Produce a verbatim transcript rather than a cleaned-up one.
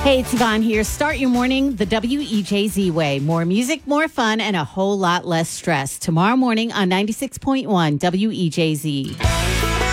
Hey, it's Yvonne here. Start your morning the W E J Z way. More music, more fun, and a whole lot less stress. Tomorrow morning on ninety-six point one W E J Z.